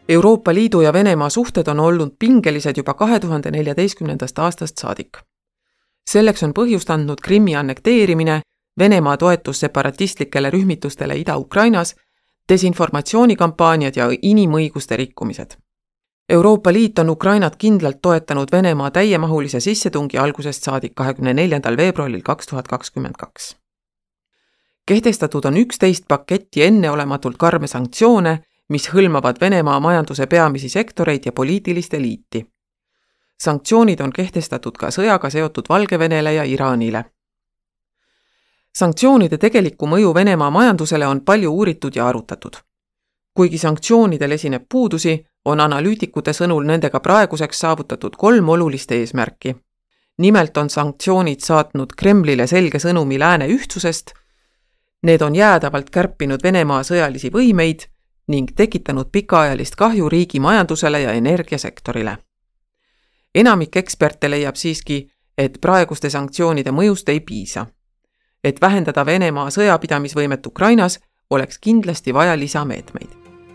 Euroopa Liidu ja Venemaa suhted on olnud pingelised juba 2014. aastast saadik. Selleks on põhjust andnud Krimmi annekteerimine, Venemaa toetus separatistlikele rühmitustele Ida-Ukrainas, desinformatsioonikampaaniad ja inimõiguste rikkumised. Euroopa Liit on Ukrainat kindlalt toetanud Venemaa täiemahulise sissetungi algusest saadik 24. veebruaril 2022. Kehtestatud on 11 paketti enneolematult karme sanktsioone, mis hõlmavad Venemaa majanduse peamisi sektoreid ja poliitilist eliiti. Sanktsioonid on kehtestatud ka sõjaga seotud Valgevenele ja Iraanile. Sanktsioonide tegelikku mõju Venemaa majandusele on palju uuritud ja arutatud. Kuigi sanktsioonidel esineb puudusi, on analüütikute sõnul nendega praeguseks saavutatud 3 olulist eesmärki. Nimelt on sanktsioonid saatnud Kremlile selge sõnumi lääne ühtsusest, need on jäädavalt kärpinud Venemaa sõjalisi võimeid ning tekitanud pikaajalist kahju riigi majandusele ja energiasektorile. Enamik eksperte leiab siiski, et praeguste sanktsioonide mõjust ei piisa. Et vähendada Venemaa sõjapidamisvõimet Ukrainas, oleks kindlasti vaja lisameetmeid.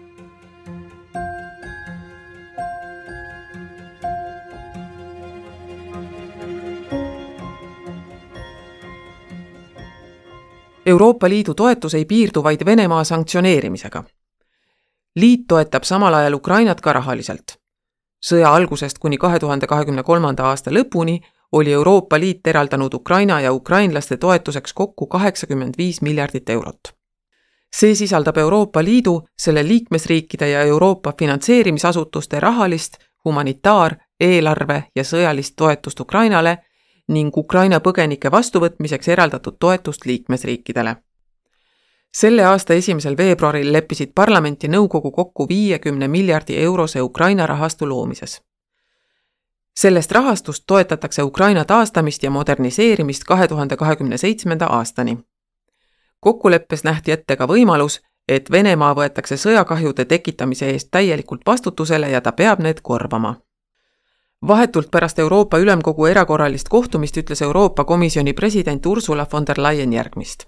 Euroopa Liidu toetus ei piirdu vaid Venemaa sanktsioneerimisega. Liit toetab samal ajal Ukrainat ka rahaliselt. Sõja algusest kuni 2023. aasta lõpuni oli Euroopa Liit eraldanud Ukraina ja ukrainlaste toetuseks kokku 85 miljardit eurot. See sisaldab Euroopa Liidu, selle liikmesriikide ja Euroopa finantseerimisasutuste rahalist, humanitaar-, eelarve ja sõjalist toetust Ukrainale ning Ukraina põgenike vastuvõtmiseks eraldatud toetust liikmesriikidele. Selle aasta 1. veebruaril leppisid parlament ja nõukogu kokku 50 miljardi eurose Ukraina rahastu loomises. Sellest rahastust toetatakse Ukraina taastamist ja moderniseerimist 2027. aastani. Kokkuleppes nähti ette ka võimalus, et Venemaa võetakse sõjakahjude tekitamise eest täielikult vastutusele ja ta peab need korvama. Vahetult pärast Euroopa Ülemkogu erakorralist kohtumist ütles Euroopa Komisjoni president Ursula von der Leyen järgmist.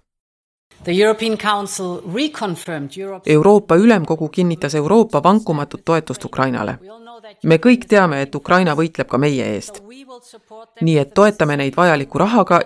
Euroopa Ülemkogu kinnitas Euroopa vankumatut toetust Ukrainale. Me kõik teame, et Ukraina võitleb ka meie eest. Nii et toetame neid vajaliku rahaga